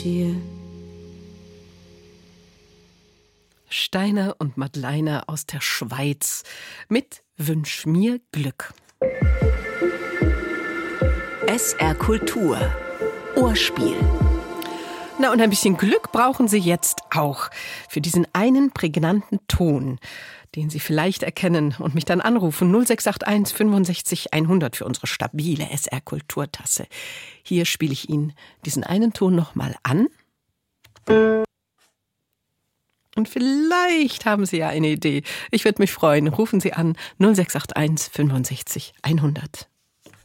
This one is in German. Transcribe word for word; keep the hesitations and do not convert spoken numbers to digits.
dir. Steiner und Madleiner aus der Schweiz mit Wünsch mir Glück. S R Kultur. Ohrspiel. Na, und ein bisschen Glück brauchen Sie jetzt auch für diesen einen prägnanten Ton, den Sie vielleicht erkennen und mich dann anrufen. null sechs acht eins fünfundsechzig hundert für unsere stabile S R Kulturtasse. Hier spiele ich Ihnen diesen einen Ton nochmal an. Und vielleicht haben Sie ja eine Idee. Ich würde mich freuen. Rufen Sie an null sechs acht eins fünfundsechzig hundert.